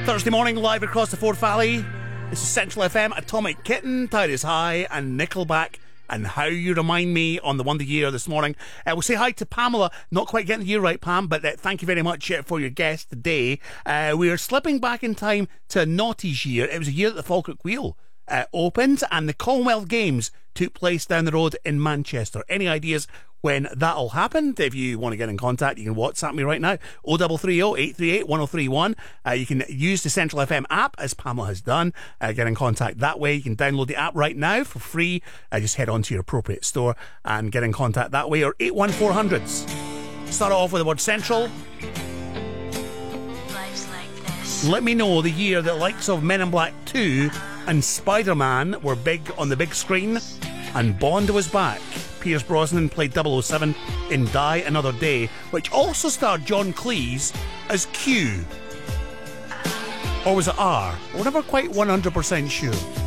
Thursday morning, live across the Forth Valley. This is Central FM, Atomic Kitten, Tyrus High, and Nickelback, and How You Remind Me on the Wonder Year this morning. We'll say hi to Pamela. Not quite getting the year right, Pam, but thank you very much for your guest today. We are slipping back in time to a noughties year. It was a year that the Falkirk Wheel opened, and the Commonwealth Games took place down the road in Manchester. Any ideas when that'll happen? If you want to get in contact, you can WhatsApp me right now, 0330 838 1031. You can use the Central FM app, as Pamela has done. Get in contact that way. You can download the app right now for free. Just head on to your appropriate store and get in contact that way, or 81400s. Start off with the word Central. Let me know the year that likes of Men in Black 2 and Spider-Man were big on the big screen, and Bond was back. Pierce Brosnan played 007 in Die Another Day, which also starred John Cleese as Q. Or was it R? We're never quite 100% sure.